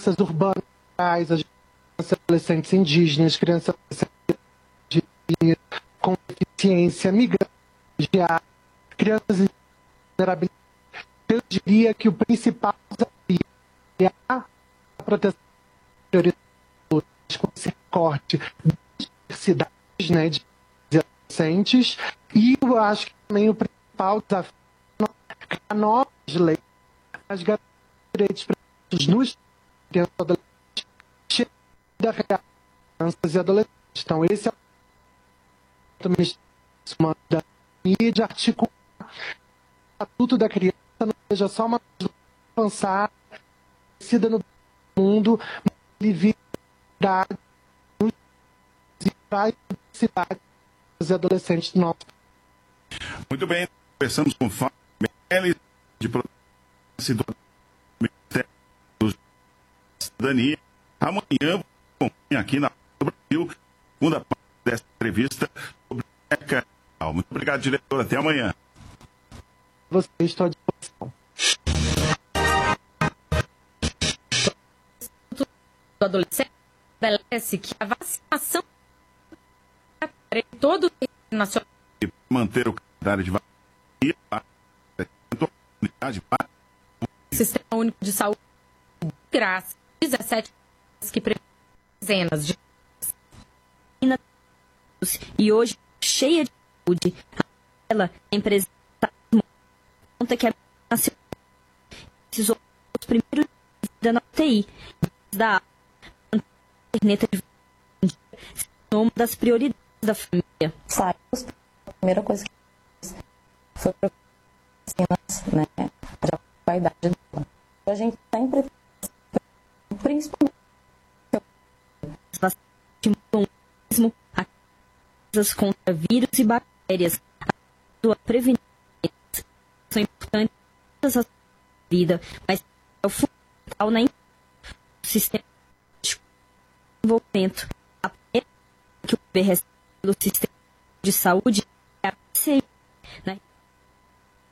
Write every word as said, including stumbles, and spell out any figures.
crianças urbanas, as crianças adolescentes indígenas, crianças adolescentes com deficiência, migrantes, crianças em vulnerabilidade. Eu diria que o principal desafio é a proteção com esse recorte de diversidade, né, de adolescentes, e eu acho que também o principal desafio é criar novas leis, as garantias de direitos previstos nos crianças e adolescentes, chega da real crianças e adolescentes. Então, esse é o Ministério da Cidadania, de articular o Estatuto da Criança, não seja só uma coisa avançada, conhecida no mundo, mas ele vive a cidade e adolescentes do nosso. Muito bem, conversamos com o Fábio Meirelles, de Proteção do Ministério da Cidadania. Amanhã, aqui na do Brasil, segunda parte dessa entrevista sobre o ECA. Muito obrigado, diretor. Até amanhã. Você está à disposição. O adolescente estabelece que a vacinação para todo o território nacional e manter o calendário de vacinação para o Sistema Único de Saúde, graças a dezessete que prevê dezenas de e hoje cheia de saúde. Ela, a empresa, conta que a nacional precisou dos primeiros da U T I da caderneta de uma das prioridades da família. Saímos, a primeira coisa que fiz foi procurar vacinas, né, já com a idade dela. A gente sempre, principalmente, as vacinas estimulam mesmo a coisas contra vírus e bactérias, a prevenir são importantes em todas as vidas, mas é o fundamental na o sistema de desenvolvimento. A primeira que o bebê recebe do sistema de saúde